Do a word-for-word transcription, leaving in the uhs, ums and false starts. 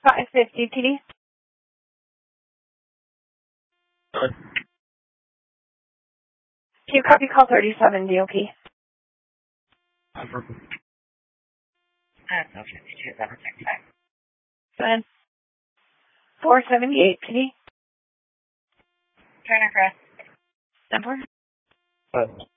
five fifty T D. Q copy call thirty-seven D O P. Seven. four seventy-eight T D. Turner Crest. Number. What?